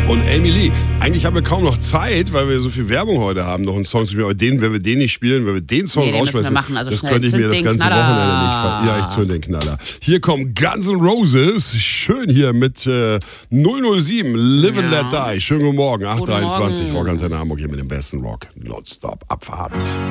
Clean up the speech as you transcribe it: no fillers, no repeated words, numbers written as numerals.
Und Amy Lee. Eigentlich haben wir kaum noch Zeit, weil wir so viel Werbung heute haben, noch einen Song zu spielen. Aber wenn wir den nicht spielen, wenn wir den Song rausschmeißen, also das könnte ich mir das ganze Wochenende nicht ver... Ja, ich zünd den Knaller. Hier kommt Guns N' Roses. Schön hier mit 007, Live and Let Die. Schönen guten Morgen, 8:23. Rock Antenne Hamburg hier mit dem besten Rock. Nonstop Abfahrt.